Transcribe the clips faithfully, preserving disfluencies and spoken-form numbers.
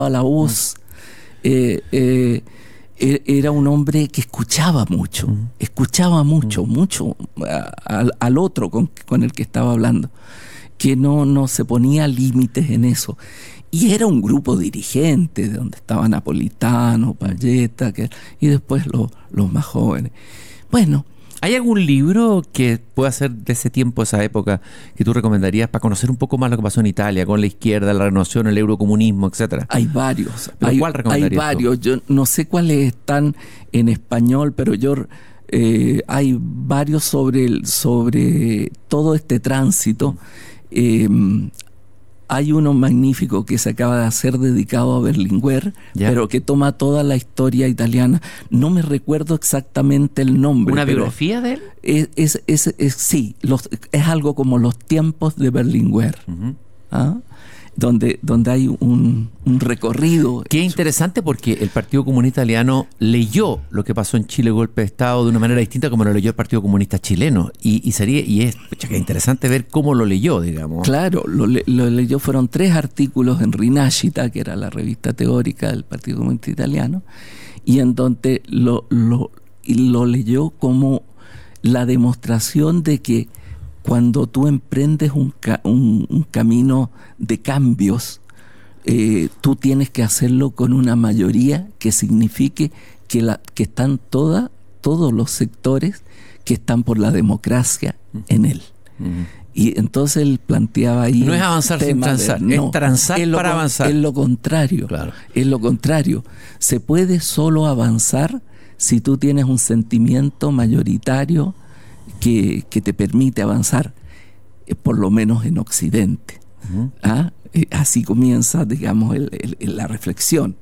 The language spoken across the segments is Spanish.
a la voz. Eh, eh, era un hombre que escuchaba mucho, uh-huh. escuchaba mucho, uh-huh. mucho a, a, al otro con, con el que estaba hablando, que no, no se ponía límites en eso. Y era un grupo dirigente, de donde estaba Napolitano, Palletta, que, y después lo, los más jóvenes. Bueno. ¿Hay algún libro que pueda ser de ese tiempo, esa época, que tú recomendarías para conocer un poco más lo que pasó en Italia, con la izquierda, la renovación, el eurocomunismo, etcétera? Hay varios. ¿Pero hay, cuál recomendarías? Hay varios. Tú? Yo no sé cuáles están en español, pero yo eh, hay varios sobre, el, sobre todo este tránsito. Eh, Hay uno magnífico que se acaba de hacer dedicado a Berlinguer, ¿ya? Pero que toma toda la historia italiana. No me recuerdo exactamente el nombre. ¿Una biografía de él? Es, es, es, es, sí, los, es algo como los tiempos de Berlinguer. Uh-huh. ¿Ah? Donde, donde hay un, un recorrido. Qué interesante, porque el Partido Comunista Italiano leyó lo que pasó en Chile, golpe de Estado, de una manera distinta como lo leyó el Partido Comunista Chileno. Y, y sería y es pucha, interesante ver cómo lo leyó, digamos. Claro, lo, lo leyó, fueron tres artículos en Rinascita, que era la revista teórica del Partido Comunista Italiano, y en donde lo, lo, lo leyó como la demostración de que cuando tú emprendes un, ca- un, un camino de cambios, eh, tú tienes que hacerlo con una mayoría que signifique que, la, que están toda, todos los sectores que están por la democracia en él. Uh-huh. Y entonces él planteaba ahí... No es avanzar sin transar, de, no, es transar es lo, para avanzar. Es lo contrario, claro. Es lo contrario. Se puede solo avanzar si tú tienes un sentimiento mayoritario Que, que te permite avanzar, eh, por lo menos en Occidente. Uh-huh. ¿Ah? Eh, así comienza, digamos, el, el, la reflexión.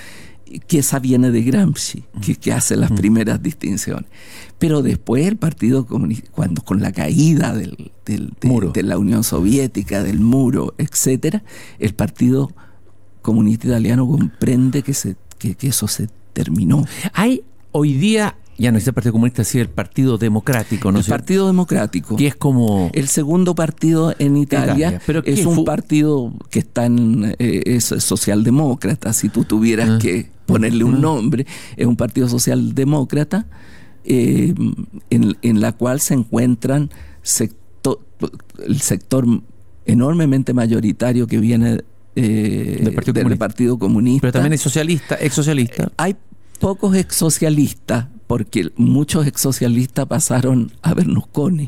Que esa viene de Gramsci, uh-huh. que, que hace las uh-huh. primeras distinciones. Pero después el Partido Comunista, cuando con la caída del, del, de, muro. de la Unión Soviética, del muro, etcétera, el Partido Comunista Italiano comprende que, se, que, que eso se terminó. Hay hoy día... Ya no es el Partido Comunista, sino el Partido Democrático, ¿no? El Partido Democrático. Que es como... El segundo partido en Italia, Italia. Pero es un fu- partido que está en... Eh, es socialdemócrata, si tú tuvieras uh-huh. que ponerle un nombre. Es un partido socialdemócrata eh, en, en la cual se encuentran sector, el sector enormemente mayoritario que viene eh, del, partido del Partido Comunista. Pero también es socialista, ex socialista. Eh, hay pocos ex socialistas, porque muchos exsocialistas pasaron a Berlusconi.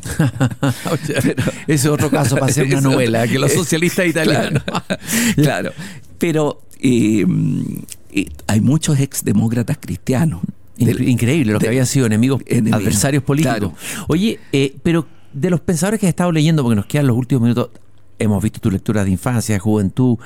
O sea, pero, ese es otro caso para hacer una novela, que los socialistas italianos. Claro, claro. Pero eh, eh, hay muchos exdemócratas cristianos. Del, Increíble, los que habían sido enemigos, enemigos adversarios políticos. Claro. Oye, eh, pero de los pensadores que has estado leyendo, porque nos quedan los últimos minutos, hemos visto tus lecturas de infancia, de juventud,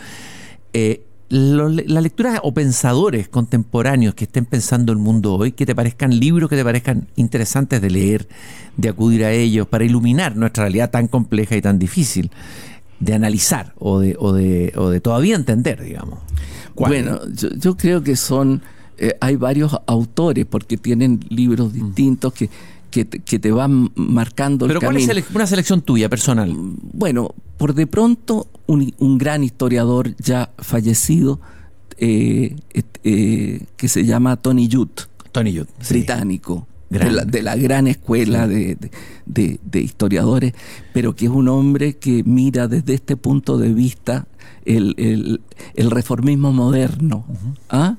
eh, las lecturas o pensadores contemporáneos que estén pensando el mundo hoy, que te parezcan libros, que te parezcan interesantes de leer, de acudir a ellos, para iluminar nuestra realidad tan compleja y tan difícil de analizar o de, o de, o de todavía entender, digamos. ¿Cuál? Bueno, yo, yo creo que son, eh, hay varios autores, porque tienen libros distintos que Que te, que te van marcando el ¿Pero camino. cuál es una selección tuya, personal? Bueno, por de pronto, un, un gran historiador ya fallecido, eh, eh, que se llama Tony Judt. Tony Judt, británico. Sí. De la, de la gran escuela sí. de, de, de, de historiadores, pero que es un hombre que mira desde este punto de vista el, el, el reformismo moderno. Uh-huh. ¿Ah?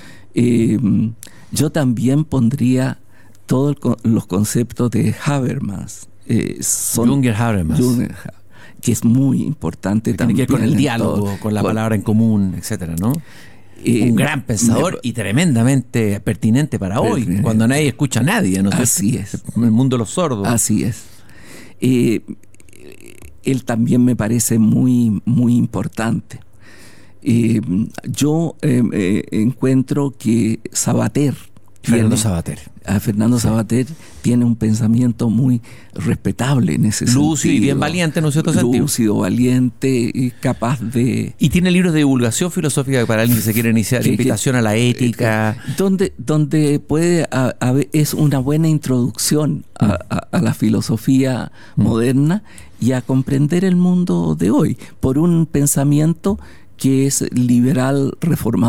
Eh, yo también pondría todos los conceptos de Habermas, eh, son Junger Habermas, Junger, que es muy importante que también. Tiene que ver con el diálogo, todo, con la con, palabra en común, etcétera, ¿no? Eh, Un gran pensador me, y tremendamente pertinente para hoy, eh, cuando nadie escucha a nadie, ¿no? Así es. En el mundo de los sordos. Así es. Eh, él también me parece muy, muy importante. Eh, yo eh, eh, encuentro que Sabater, Fernando Sabater. A Fernando sí. Sabater tiene un pensamiento muy respetable en ese Lúcido sentido. y bien valiente en un cierto sentido. Lúcido, valiente y capaz de... Y tiene libros de divulgación filosófica para alguien que se quiere iniciar, que, invitación que, a la ética. Donde, donde puede a, a, es una buena introducción a, a, a la filosofía mm. moderna y a comprender el mundo de hoy por un pensamiento que es liberal reformador.